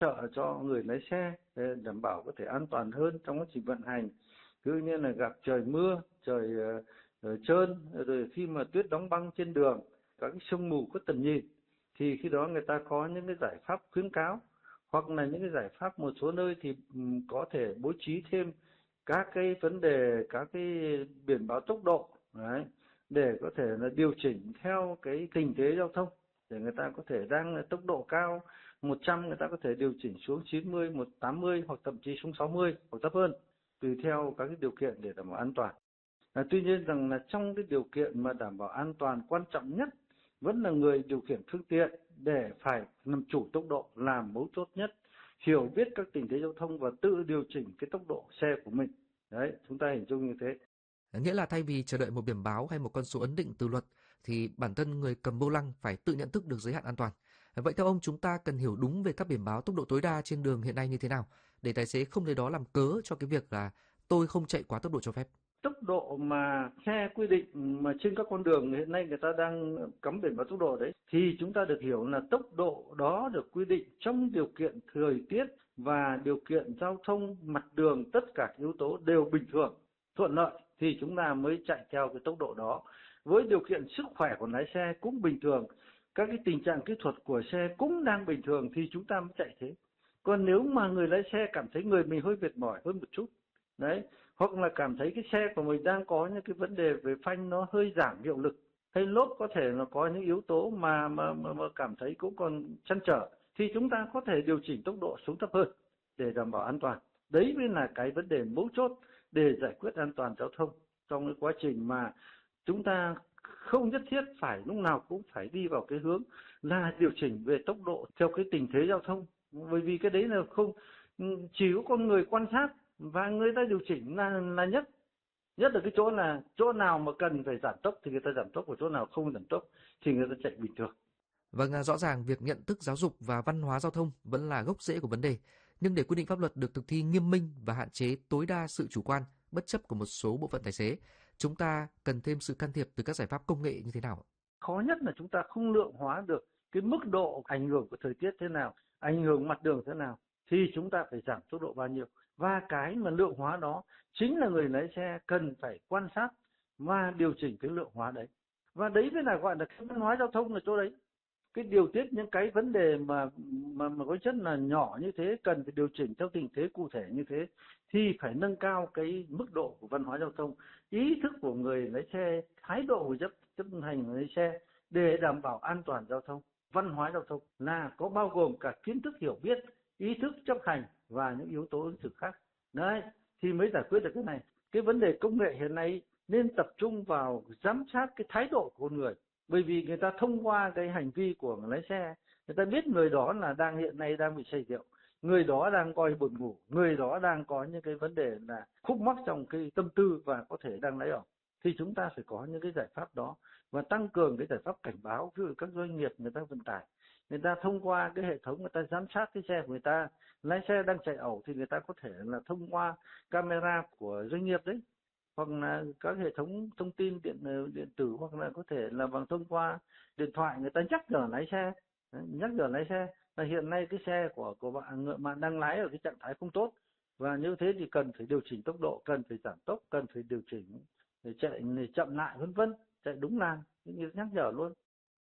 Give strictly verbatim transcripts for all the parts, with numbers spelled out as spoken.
trợ cho người lái xe để đảm bảo có thể an toàn hơn trong quá trình vận hành. Cứ như là gặp trời mưa, trời uh, trơn, rồi khi mà tuyết đóng băng trên đường, các cái sương mù có tầm nhìn, thì khi đó người ta có những cái giải pháp khuyến cáo, hoặc là những cái giải pháp một số nơi thì um, có thể bố trí thêm các cái vấn đề, các cái biển báo tốc độ đấy, để có thể là điều chỉnh theo cái tình thế giao thông, để người ta có thể đang tốc độ cao một trăm, người ta có thể điều chỉnh xuống chín mươi, một trăm tám mươi, hoặc thậm chí xuống sáu mươi hoặc thấp hơn, tùy theo các cái điều kiện để đảm bảo an toàn. À, tuy nhiên rằng là trong cái điều kiện mà đảm bảo an toàn, quan trọng nhất vẫn là người điều khiển phương tiện để phải làm chủ tốc độ là mấu chốt nhất, hiểu biết các tình thế giao thông và tự điều chỉnh cái tốc độ xe của mình. Đấy, chúng ta hình dung như thế. Nghĩa là thay vì chờ đợi một biển báo hay một con số ấn định từ luật thì bản thân người cầm vô lăng phải tự nhận thức được giới hạn an toàn. Vậy theo ông, chúng ta cần hiểu đúng về các biển báo tốc độ tối đa trên đường hiện nay như thế nào để tài xế không lấy đó làm cớ cho cái việc là tôi không chạy quá tốc độ cho phép? Tốc độ mà xe quy định mà trên các con đường hiện nay người ta đang cắm biển báo tốc độ đấy, thì chúng ta được hiểu là tốc độ đó được quy định trong điều kiện thời tiết và điều kiện giao thông mặt đường, tất cả yếu tố đều bình thường, thuận lợi thì chúng ta mới chạy theo cái tốc độ đó. Với điều kiện sức khỏe của lái xe cũng bình thường, các cái tình trạng kỹ thuật của xe cũng đang bình thường thì chúng ta mới chạy thế. Còn nếu mà người lái xe cảm thấy người mình hơi mệt mỏi hơn một chút, đấy, hoặc là cảm thấy cái xe của mình đang có những cái vấn đề về phanh nó hơi giảm hiệu lực, hay lốp có thể là có những yếu tố mà mà mà, mà cảm thấy cũng còn trăn trở, thì chúng ta có thể điều chỉnh tốc độ xuống thấp hơn để đảm bảo an toàn. Đấy mới là cái vấn đề mấu chốt để giải quyết an toàn giao thông trong cái quá trình mà chúng ta không nhất thiết phải lúc nào cũng phải đi vào cái hướng là điều chỉnh về tốc độ theo cái tình thế giao thông, bởi vì cái đấy là không, chỉ có con người quan sát và người ta điều chỉnh là là nhất. Nhất là cái chỗ là chỗ nào mà cần phải giảm tốc thì người ta giảm tốc, và chỗ nào không giảm tốc thì người ta chạy bình thường. Vâng, rõ ràng việc nhận thức giáo dục và văn hóa giao thông vẫn là gốc rễ của vấn đề. Nhưng để quy định pháp luật được thực thi nghiêm minh và hạn chế tối đa sự chủ quan, bất chấp của một số bộ phận tài xế, chúng ta cần thêm sự can thiệp từ các giải pháp công nghệ như thế nào? Khó nhất là chúng ta không lượng hóa được cái mức độ ảnh hưởng của thời tiết thế nào, ảnh hưởng mặt đường thế nào, thì chúng ta phải giảm tốc độ bao nhiêu. Và cái mà lượng hóa đó chính là người lái xe cần phải quan sát và điều chỉnh cái lượng hóa đấy. Và đấy mới là gọi là cái văn hóa giao thông ở chỗ đấy. Cái điều tiết những cái vấn đề mà mà mà có chất là nhỏ như thế, cần phải điều chỉnh theo tình thế cụ thể như thế, thì phải nâng cao cái mức độ của văn hóa giao thông, ý thức của người lái xe, thái độ của chấp chấp hành người lái xe để đảm bảo an toàn giao thông. Văn hóa giao thông là có bao gồm cả kiến thức hiểu biết, ý thức chấp hành và những yếu tố ứng xử khác. Đấy, thì mới giải quyết được cái này. Cái vấn đề công nghệ hiện nay nên tập trung vào giám sát cái thái độ của con người. Bởi vì người ta thông qua cái hành vi của người lái xe, người ta biết người đó là đang hiện nay đang bị say rượu, người đó đang coi buồn ngủ, người đó đang có những cái vấn đề là khúc mắc trong cái tâm tư và có thể đang lấy ỏng. Thì chúng ta phải có những cái giải pháp đó và tăng cường cái giải pháp cảnh báo. Ví dụ các doanh nghiệp người ta vận tải, người ta thông qua cái hệ thống người ta giám sát cái xe của người ta, lái xe đang chạy ẩu thì người ta có thể là thông qua camera của doanh nghiệp đấy, hoặc là các hệ thống thông tin điện điện tử, hoặc là có thể là bằng thông qua điện thoại người ta nhắc nhở lái xe. Đấy, nhắc nhở lái xe là hiện nay cái xe của của bạn ngựa bạn đang lái ở cái trạng thái không tốt, và như thế thì cần phải điều chỉnh tốc độ, cần phải giảm tốc, cần phải điều chỉnh để chạy để chậm lại, vân vân, chạy đúng làn, như nhắc nhở luôn.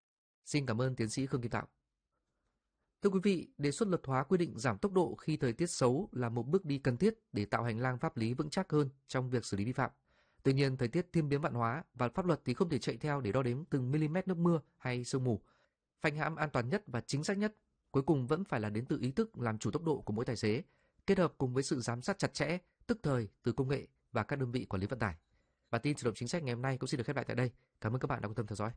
Xin cảm ơn tiến sĩ Khương Kim Tạo. Thưa quý vị, đề xuất luật hóa quy định giảm tốc độ khi thời tiết xấu là một bước đi cần thiết để tạo hành lang pháp lý vững chắc hơn trong việc xử lý vi phạm. Tuy nhiên, thời tiết thiên biến vạn hóa và pháp luật thì không thể chạy theo để đo đếm từng mm nước mưa hay sương mù. Phanh hãm an toàn nhất và chính xác nhất cuối cùng vẫn phải là đến từ ý thức làm chủ tốc độ của mỗi tài xế, kết hợp cùng với sự giám sát chặt chẽ, tức thời từ công nghệ và các đơn vị quản lý vận tải. Bản tin Chuyển động chính sách ngày hôm nay cũng xin được khép lại tại đây. Cảm ơn các bạn đã quan tâm theo dõi.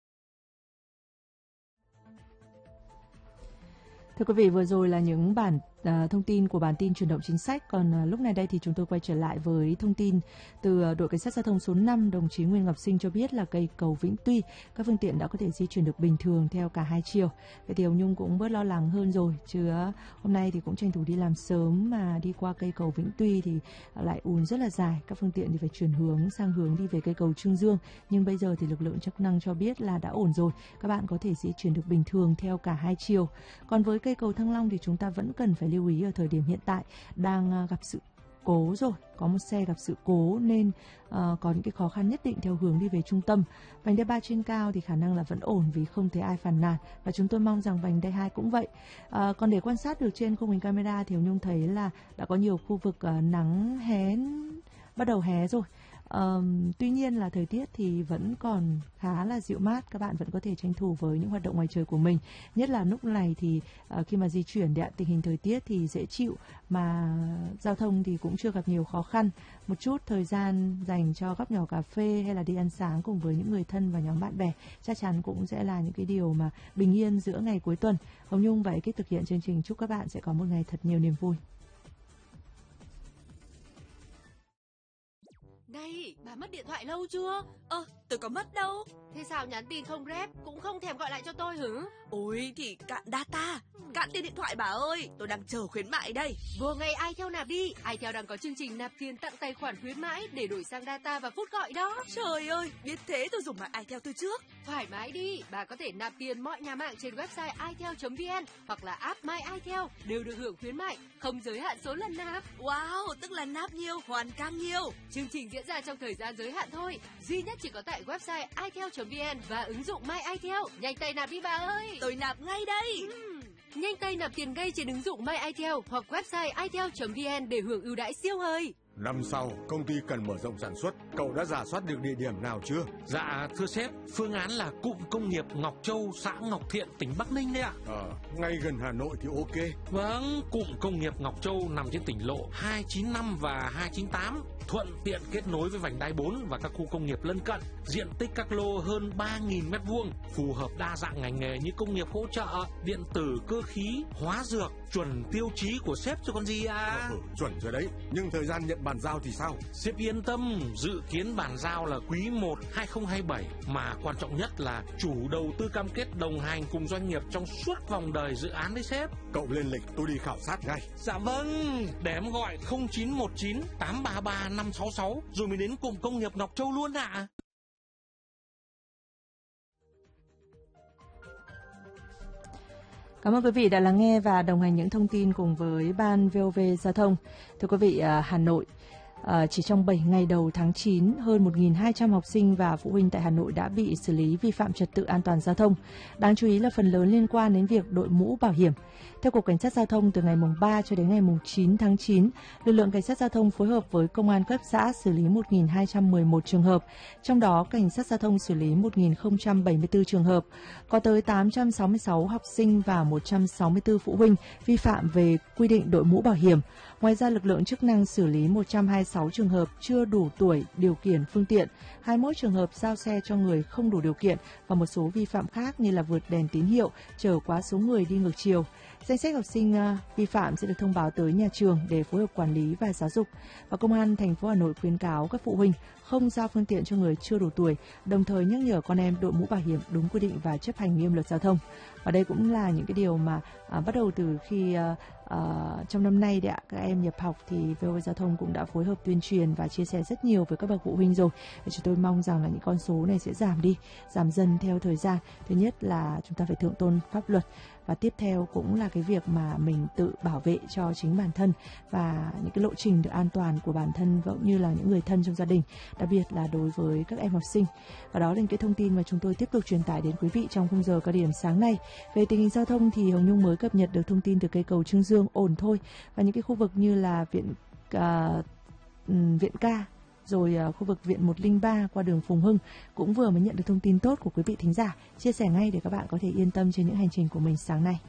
Thưa quý vị, vừa rồi là những bản à, thông tin của bản tin chuyển động chính sách. Còn à, lúc này đây thì chúng tôi quay trở lại với thông tin từ à, đội cảnh sát giao thông số năm. Đồng chí Nguyên Ngọc Sinh cho biết là cây cầu Vĩnh Tuy các phương tiện đã có thể di chuyển được bình thường theo cả hai chiều. Vậy thì ông Nhung cũng bớt lo lắng hơn rồi, chứ hôm nay thì cũng tranh thủ đi làm sớm mà đi qua cây cầu Vĩnh Tuy thì lại ùn rất là dài, các phương tiện thì phải chuyển hướng sang hướng đi về cây cầu Trương Dương. Nhưng bây giờ thì lực lượng chức năng cho biết là đã ổn rồi, các bạn có thể di chuyển được bình thường theo cả hai chiều. Còn với cây cầu Thăng Long thì chúng ta vẫn cần phải lưu ý ở thời điểm hiện tại đang gặp sự cố rồi, có một xe gặp sự cố nên uh, có những cái khó khăn nhất định theo hướng đi về trung tâm. Vành đai ba trên cao thì khả năng là vẫn ổn vì không thấy ai phàn nàn, và chúng tôi mong rằng vành đai hai cũng vậy. Uh, còn để quan sát được trên khung hình camera thì Nhung thấy là đã có nhiều khu vực uh, nắng hé bắt đầu hé rồi. Um, tuy nhiên là thời tiết thì vẫn còn khá là dịu mát, các bạn vẫn có thể tranh thủ với những hoạt động ngoài trời của mình. Nhất là lúc này thì uh, khi mà di chuyển thì tình hình thời tiết thì dễ chịu, mà giao thông thì cũng chưa gặp nhiều khó khăn. Một chút thời gian dành cho gắp nhỏ cà phê hay là đi ăn sáng cùng với những người thân và nhóm bạn bè chắc chắn cũng sẽ là những cái điều mà bình yên giữa ngày cuối tuần. Hồng Nhung và ekip thực hiện chương trình chúc các bạn sẽ có một ngày thật nhiều niềm vui. Này, bà mất điện thoại lâu chưa? Ơ, tôi có mất đâu. Thế sao nhắn tin không rep, cũng không thèm gọi lại cho tôi hử? Ôi thì cạn data, cạn tiền điện thoại bà ơi, tôi đang chờ khuyến mại đây. Vừa ngày iTel nạp đi, iTel đang có chương trình nạp tiền tặng tài khoản khuyến mãi để đổi sang data và phút gọi đó. Trời ơi, biết thế tôi dùng mạng iTel từ trước. Thoải mái đi, bà có thể nạp tiền mọi nhà mạng trên website itel chấm vn hoặc là app My iTel đều được hưởng khuyến mại, không giới hạn số lần nạp. Wow, tức là nạp nhiều, hoàn càng nhiều. Chương trình diễn ra trong thời gian giới hạn thôi, duy nhất chỉ có tại website itel chấm vn và ứng dụng My iTel. Nhanh tay nạp đi bà ơi. Tôi nạp ngay đây. Uhm. Nhanh tay nạp tiền ngay trên ứng dụng My iTel hoặc website itel chấm vn để hưởng ưu đãi siêu hời. Năm sau, công ty cần mở rộng sản xuất, cậu đã rà soát được địa điểm nào chưa? Dạ, thưa sếp, phương án là cụm công nghiệp Ngọc Châu, xã Ngọc Thiện, tỉnh Bắc Ninh đấy ạ. Ờ, ngay gần Hà Nội thì ok. Vâng, cụm công nghiệp Ngọc Châu nằm trên tỉnh lộ hai chín năm và hai chín tám, thuận tiện kết nối với vành đai bốn và các khu công nghiệp lân cận, diện tích các lô hơn ba nghìn mét vuông, phù hợp đa dạng ngành nghề như công nghiệp hỗ trợ, điện tử, cơ khí, hóa dược, chuẩn tiêu chí của sếp chứ còn gì à. Ừ, chuẩn rồi đấy, nhưng thời gian nhận bàn giao thì sao? Sếp yên tâm, dự kiến bàn giao là quý một hai không hai bảy, mà quan trọng nhất là chủ đầu tư cam kết đồng hành cùng doanh nghiệp trong suốt vòng đời dự án đấy sếp. Cậu lên lịch tôi đi khảo sát ngay. Dạ vâng, để em gọi không chín một chín tám ba ba năm sáu sáu rồi mới đến cụm công nghiệp Ngọc Châu luôn ạ. À. Cảm ơn quý vị đã lắng nghe và đồng hành những thông tin cùng với Ban vê o vê Giao thông. Thưa quý vị, Hà Nội, chỉ trong bảy ngày đầu tháng chín, hơn một nghìn hai trăm học sinh và phụ huynh tại Hà Nội đã bị xử lý vi phạm trật tự an toàn giao thông. Đáng chú ý là phần lớn liên quan đến việc đội mũ bảo hiểm. Theo Cục Cảnh sát Giao thông, từ ngày ba cho đến ngày chín tháng chín, lực lượng Cảnh sát Giao thông phối hợp với Công an cấp xã xử lý một nghìn hai trăm mười một trường hợp. Trong đó, Cảnh sát Giao thông xử lý một nghìn không trăm bảy mươi tư trường hợp. Có tới tám trăm sáu mươi sáu học sinh và một trăm sáu mươi tư phụ huynh vi phạm về quy định đội mũ bảo hiểm. Ngoài ra, lực lượng chức năng xử lý một trăm hai mươi sáu trường hợp chưa đủ tuổi điều khiển phương tiện, hai mươi mốt trường hợp giao xe cho người không đủ điều kiện và một số vi phạm khác như là vượt đèn tín hiệu, chở quá số người đi ngược chiều. Danh sách học sinh uh, vi phạm sẽ được thông báo tới nhà trường để phối hợp quản lý và giáo dục. Và Công an thành phố Hà Nội khuyến cáo các phụ huynh không giao phương tiện cho người chưa đủ tuổi, đồng thời nhắc nhở con em đội mũ bảo hiểm đúng quy định và chấp hành nghiêm luật giao thông. Và đây cũng là những cái điều mà à, bắt đầu từ khi à, à, trong năm nay đấy ạ, các em nhập học thì vê o vê Giao thông cũng đã phối hợp tuyên truyền và chia sẻ rất nhiều với các bậc phụ huynh rồi. Để chúng tôi mong rằng là những con số này sẽ giảm đi, giảm dần theo thời gian. Thứ nhất là chúng ta phải thượng tôn pháp luật, và tiếp theo cũng là cái việc mà mình tự bảo vệ cho chính bản thân và những cái lộ trình được an toàn của bản thân cũng như là những người thân trong gia đình, đặc biệt là đối với các em học sinh. Và đó là những cái thông tin mà chúng tôi tiếp tục truyền tải đến quý vị trong khung giờ cao điểm sáng nay. Về tình hình giao thông thì Hồng Nhung mới cập nhật được thông tin từ cây cầu Trương Dương ổn thôi, và những cái khu vực như là viện uh, viện ca rồi uh, khu vực viện một không ba qua đường Phùng Hưng cũng vừa mới nhận được thông tin tốt của quý vị thính giả, chia sẻ ngay để các bạn có thể yên tâm trên những hành trình của mình sáng nay.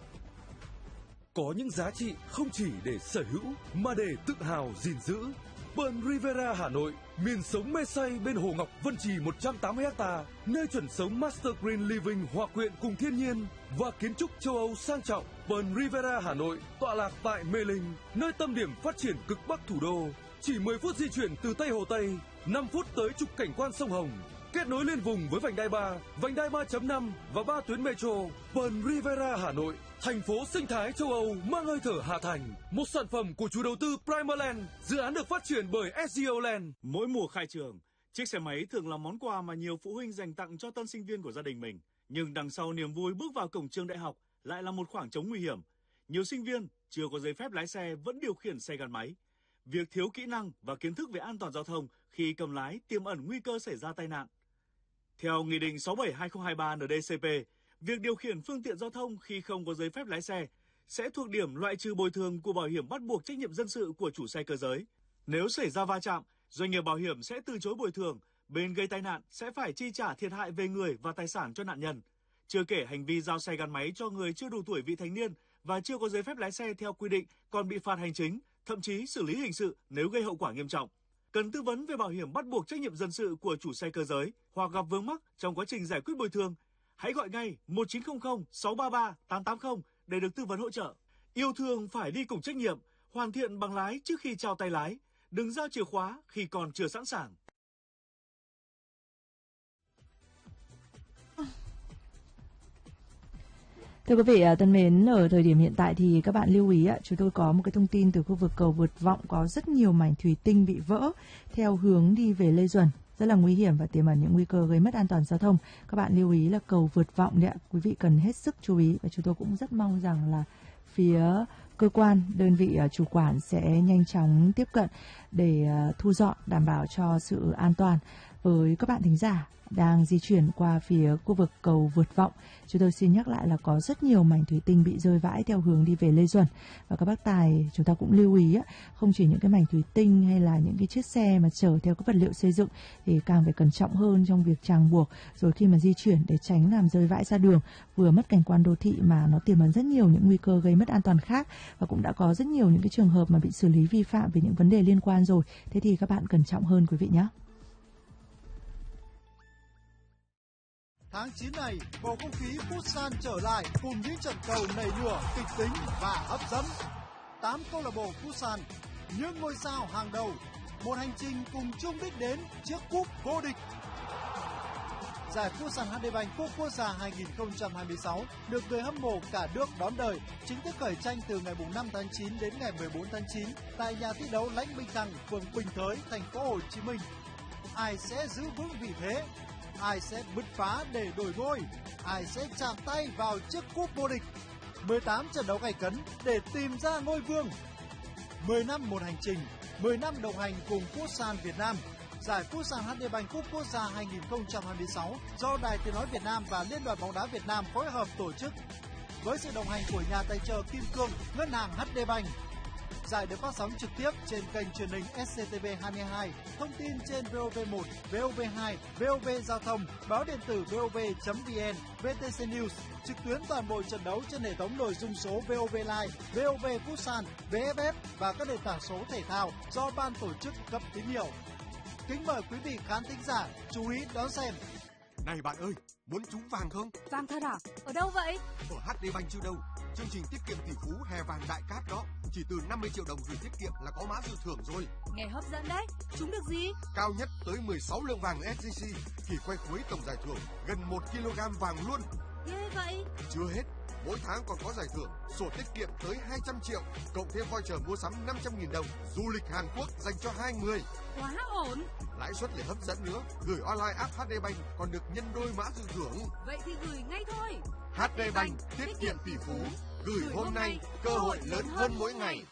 Có những giá trị không chỉ để sở hữu mà để tự hào gìn giữ. Burn Rivera Hà Nội, miền sống mê say bên hồ Ngọc Vân Trì một trăm tám mươi ha, nơi chuẩn sống Master Green Living hòa quyện cùng thiên nhiên và kiến trúc châu Âu sang trọng. Burn Rivera Hà Nội tọa lạc tại Mê Linh, nơi tâm điểm phát triển cực bắc thủ đô. Chỉ mười phút di chuyển từ Tây Hồ Tây, năm phút tới trục cảnh quan sông Hồng. Kết nối liên vùng với vành đai ba, vành đai ba chấm năm và ba tuyến metro. Burn Rivera Hà Nội, thành phố sinh thái châu Âu mang hơi thở Hà Thành. Một sản phẩm của chủ đầu tư Primaland, dự án được phát triển bởi ét giê o Land. Mỗi mùa khai trường, chiếc xe máy thường là món quà mà nhiều phụ huynh dành tặng cho tân sinh viên của gia đình mình. Nhưng đằng sau niềm vui bước vào cổng trường đại học lại là một khoảng trống nguy hiểm. Nhiều sinh viên chưa có giấy phép lái xe vẫn điều khiển xe gắn máy. Việc thiếu kỹ năng và kiến thức về an toàn giao thông khi cầm lái tiềm ẩn nguy cơ xảy ra tai nạn. Theo Nghị định sáu bảy hai không hai ba en đê cê pê, việc điều khiển phương tiện giao thông khi không có giấy phép lái xe sẽ thuộc điểm loại trừ bồi thường của bảo hiểm bắt buộc trách nhiệm dân sự của chủ xe cơ giới. Nếu xảy ra va chạm, doanh nghiệp bảo hiểm sẽ từ chối bồi thường, bên gây tai nạn sẽ phải chi trả thiệt hại về người và tài sản cho nạn nhân. Chưa kể hành vi giao xe gắn máy cho người chưa đủ tuổi vị thành niên và chưa có giấy phép lái xe theo quy định còn bị phạt hành chính, thậm chí xử lý hình sự nếu gây hậu quả nghiêm trọng. Cần tư vấn về bảo hiểm bắt buộc trách nhiệm dân sự của chủ xe cơ giới hoặc gặp vướng mắc trong quá trình giải quyết bồi thường, hãy gọi ngay một chín không không sáu ba ba tám tám không để được tư vấn hỗ trợ. Yêu thương phải đi cùng trách nhiệm, hoàn thiện bằng lái trước khi trao tay lái, đừng giao chìa khóa khi còn chưa sẵn sàng. Thưa quý vị thân mến, ở thời điểm hiện tại thì các bạn lưu ý, chúng tôi có một cái thông tin từ khu vực cầu vượt Vọng có rất nhiều mảnh thủy tinh bị vỡ theo hướng đi về Lê Duẩn, rất là nguy hiểm và tiềm ẩn những nguy cơ gây mất an toàn giao thông. Các bạn lưu ý là cầu vượt Vọng đấy ạ, quý vị cần hết sức chú ý và chúng tôi cũng rất mong rằng là phía cơ quan, đơn vị chủ quản sẽ nhanh chóng tiếp cận để thu dọn, đảm bảo cho sự an toàn với các bạn thính giả đang di chuyển qua phía khu vực cầu vượt Vọng. Chúng tôi xin nhắc lại là có rất nhiều mảnh thủy tinh bị rơi vãi theo hướng đi về Lê Duẩn. Và các bác tài chúng ta cũng lưu ý, không chỉ những cái mảnh thủy tinh hay là những cái chiếc xe mà chở theo các vật liệu xây dựng thì càng phải cẩn trọng hơn trong việc ràng buộc rồi khi mà di chuyển để tránh làm rơi vãi ra đường, vừa mất cảnh quan đô thị mà nó tiềm ẩn rất nhiều những nguy cơ gây mất an toàn khác. Và cũng đã có rất nhiều những cái trường hợp mà bị xử lý vi phạm về những vấn đề liên quan rồi. Thế thì các bạn cẩn trọng hơn quý vị nhé. Tháng chín này, bầu không khí Futsal trở lại cùng những trận cầu nảy lửa, kịch tính và hấp dẫn. tám câu lạc bộ Futsal, những ngôi sao hàng đầu, một hành trình cùng chung đích đến chiếc cúp vô địch. Giải Futsal hát đê Bank Cúp Quốc gia hai không hai sáu được người hâm mộ cả nước đón đợi, chính thức khởi tranh từ ngày năm tháng chín đến ngày mười bốn tháng chín tại nhà thi đấu Lãnh Minh Thăng, phường Bình Thới, thành phố Hồ Chí Minh. Ai sẽ giữ vững vị thế? Ai sẽ bứt phá để đổi ngôi? Ai sẽ chạm tay vào chiếc cúp vô địch? mười tám trận đấu gay cấn để tìm ra ngôi vương. mười năm một hành trình, mười năm đồng hành cùng Futsal Việt Nam. Giải Futsal hát đê Bank Cúp Quốc gia hai không hai sáu do Đài Tiếng nói Việt Nam và Liên đoàn bóng đá Việt Nam phối hợp tổ chức. Với sự đồng hành của nhà tài trợ Kim Cương, Ngân hàng hát đê Bank. Giải được phát sóng trực tiếp trên kênh truyền hình ét xê tê vê hai mươi hai, thông tin trên vê o vê một, vê o vê hai, vê o vê Giao thông, báo điện tử vê o vê chấm vê en, vê tê xê News, trực tuyến toàn bộ trận đấu trên hệ thống nội dung số vê o vê Live, vê o vê Futsal, vê ép ép và các nền tảng số thể thao do ban tổ chức cấp tín hiệu. Kính mời quý vị khán thính giả chú ý đón xem. Này bạn ơi, muốn trúng vàng không? Vàng thật à? Ở đâu vậy? Ở hát đê Bank chứ đâu. Chương trình tiết kiệm tỷ phú hè vàng đại cát đó. Chỉ từ năm mươi triệu đồng gửi tiết kiệm là có mã dự thưởng rồi. Nghe hấp dẫn đấy. Trúng được gì? Cao nhất tới mười sáu lượng vàng ét gi xê. Kỳ quay cuối tổng giải thưởng gần một ki lô gam vàng luôn. Ghê vậy. Chưa hết, mỗi tháng còn có giải thưởng sổ tiết kiệm tới hai trăm triệu, cộng thêm voucher mua sắm năm trăm nghìn đồng, du lịch Hàn Quốc dành cho hai người. Quá ổn. Lãi suất lại hấp dẫn nữa, gửi online app hát đê Bank còn được nhân đôi mã dự thưởng. Vậy thì gửi ngay thôi. hát đê Bank tiết kiệm tỷ phú, gửi hôm nay, cơ hội lớn hơn mỗi ngày.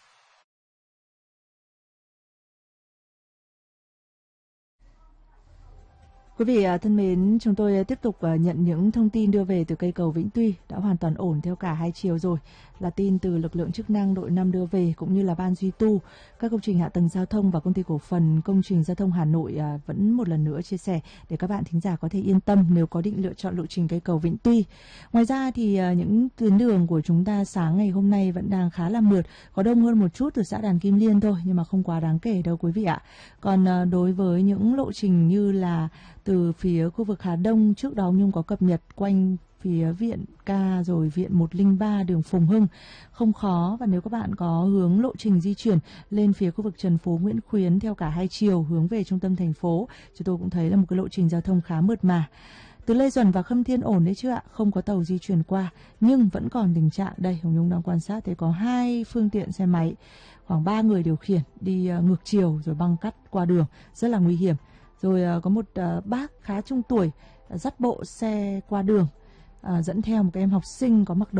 Quý vị thân mến, chúng tôi tiếp tục nhận những thông tin đưa về từ cây cầu Vĩnh Tuy đã hoàn toàn ổn theo cả hai chiều rồi. Là tin từ lực lượng chức năng đội năm đưa về cũng như là ban duy tu, các công trình hạ tầng giao thông và công ty cổ phần công trình giao thông Hà Nội vẫn một lần nữa chia sẻ để các bạn thính giả có thể yên tâm nếu có định lựa chọn lộ trình cây cầu Vĩnh Tuy. Ngoài ra thì những tuyến đường của chúng ta sáng ngày hôm nay vẫn đang khá là mượt, có đông hơn một chút từ xã Đàn Kim Liên thôi nhưng mà không quá đáng kể đâu quý vị ạ. Còn đối với những lộ trình như là từ phía khu vực Hà Đông, trước đó Nhung có cập nhật quanh phía viện Ca rồi viện một không ba đường Phùng Hưng không khó, và nếu các bạn có hướng lộ trình di chuyển lên phía khu vực Trần Phú Nguyễn Khuyến theo cả hai chiều hướng về trung tâm thành phố, chúng tôi cũng thấy là một cái lộ trình giao thông khá mượt mà. Từ Lê Duẩn và Khâm Thiên ổn đấy chứ ạ, không có tàu di chuyển qua nhưng vẫn còn tình trạng đây, Hồng Nhung đang quan sát thấy có hai phương tiện xe máy khoảng ba người điều khiển đi ngược chiều rồi băng cắt qua đường rất là nguy hiểm. Rồi có một bác khá trung tuổi dắt bộ xe qua đường, dẫn theo một cái em học sinh có mặc đồ